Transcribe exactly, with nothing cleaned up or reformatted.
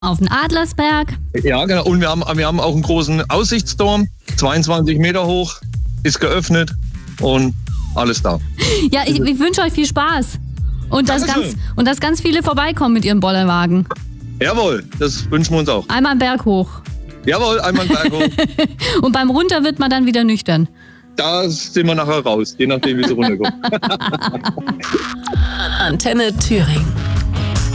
auf den Adlersberg. Ja, genau. Und wir haben, wir haben auch einen großen Aussichtsturm, zweiundzwanzig Meter hoch, ist geöffnet und alles da. Ja, ich, ich wünsche euch viel Spaß. Und dass, ganz, und dass ganz viele vorbeikommen mit ihrem Bollerwagen. Jawohl, das wünschen wir uns auch. Einmal einen Berg hoch. Jawohl, einmal einen Berg hoch. Und beim Runter wird man dann wieder nüchtern. Da sind wir nachher raus, je nachdem, wie es runterkommt. Antenne Thüringen.